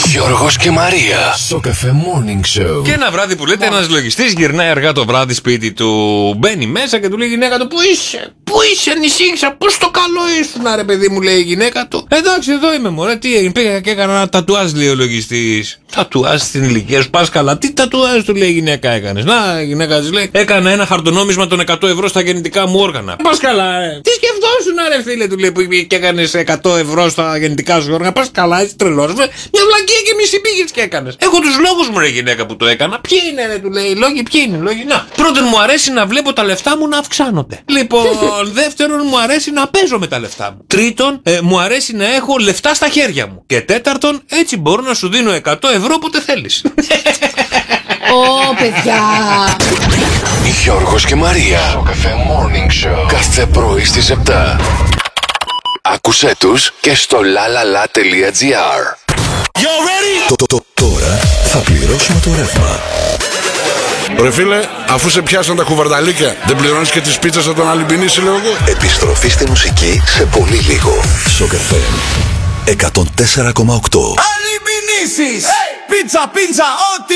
Γιώργος και Μαρία. Σοκαφέ Morning Show. Και ένα βράδυ που λέτε, ένας λογιστής γυρνάει αργά το βράδυ σπίτι του. Μπαίνει μέσα και του λέει η γυναίκα του: Πού είσαι, πού είσαι, ανησύχησα, πού στο καλό ήσουν, ρε παιδί μου, λέει η γυναίκα του. Εντάξει, εδώ είμαι, μωρέ, τι έγινε, πήγα και έκανα ένα τατουάζ, λέει ο λογιστής. Τατουάζ στην ηλικία σου, πας καλά, τι τατουάζ, του λέει η γυναίκα έκανες. Να, η γυναίκα της λέει: Έκανα ένα χαρτονόμισμα των 100 ευρώ στα γεννητικά μου όργανα. Πας καλά, Τι σκεφτόσουν, ρε φίλε, του λέει, που και έκανες 100 ευρώ στα γεννητικά σου όργανα. Πας καλά, έτσι τρελός, μια βλακία και μισή πήγες και έκανες. Έχω τους λόγους μου, ρε γυναίκα, που το έκανα. Ποιοι είναι, ρε, του λέει, οι λόγοι, ποιοι είναι οι λόγοι. Να, πρώτον, μου αρέσει να βλέπω τα λεφτά μου να αυξάνονται. Λοιπόν, δεύτερον, μου αρέσει να παίζω με τα λεφτά μου. Τρίτον, μου αρέσει να έχω λεφτά στα χέρια μου. Και τέταρτον, έτσι μπορώ να σου δίνω 100 ευρώ όποτε θέλεις. Ω, παιδιά! Γιώργος και Μαρία. Σοκαφέ Morning Show. Κάθε πρωί στις 7. Άκουσέ τους και στο lalala.gr. Τώρα θα πληρώσουμε το ρεύμα. Ρε φίλε, αφού σε πιάσαν τα κουβαρδαλίκια, δεν πληρώνεις και τις πίτσες από τον Αλυμπινίση, λέω εγώ. Επιστροφή στη μουσική σε πολύ λίγο. Σοκαφέ 104,8. Αλυμπινίσεις! Πίτσα, πίτσα, ό,τι